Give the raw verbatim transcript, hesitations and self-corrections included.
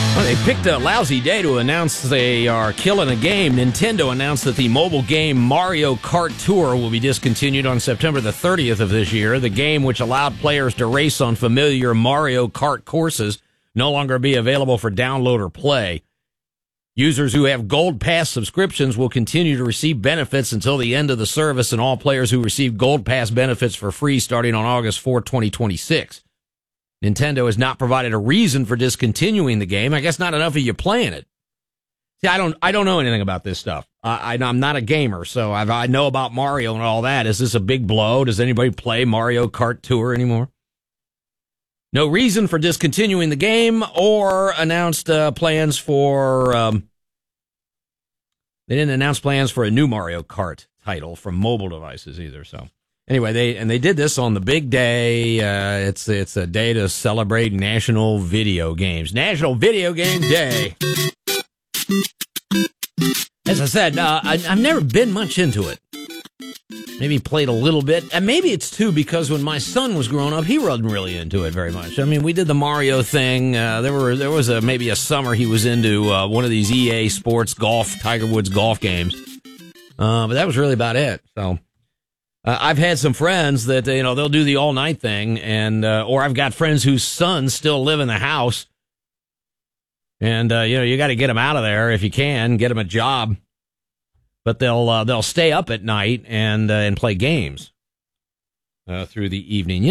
Well, they picked a lousy day to announce they are killing a game. Nintendo announced that the mobile game Mario Kart Tour will be discontinued on September the thirtieth of this year. The game, which allowed players to race on familiar Mario Kart courses, no longer be available for download or play. Users who have Gold Pass subscriptions will continue to receive benefits until the end of the service, and all players who receive Gold Pass benefits for free starting on August fourth, twenty twenty-six. Nintendo has not provided a reason for discontinuing the game. I guess not enough of you playing it. See, I don't, I don't know anything about this stuff. I, I, I'm not a gamer, so I've, I know about Mario and all that. Is this a big blow? Does anybody play Mario Kart Tour anymore? No reason for discontinuing the game or announced uh, plans for. Um, they didn't announce plans for a new Mario Kart title from mobile devices either. So. Anyway, they and they did this on the big day. Uh, it's it's a day to celebrate National Video Games, National Video Game Day. As I said, uh, I, I've never been much into it. Maybe played a little bit, and maybe it's too because when my son was growing up, he wasn't really into it very much. I mean, we did the Mario thing. Uh, there were there was a maybe a summer he was into uh, one of these E A Sports golf, Tiger Woods golf games, uh, but that was really about it. So. Uh, I've had some friends that, you know, they'll do the all-night thing, and uh, or I've got friends whose sons still live in the house, and, uh, you know, you got to get them out of there if you can, get them a job, but they'll uh, they'll stay up at night and uh, and play games uh, through the evening.